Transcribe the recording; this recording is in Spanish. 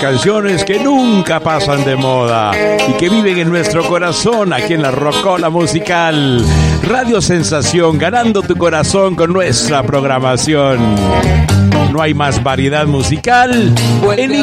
canciones que nunca pasan de moda y que viven en nuestro corazón aquí en la Rocola Musical. Radio Sensación, ganando tu corazón con nuestra programación. No hay más variedad musical en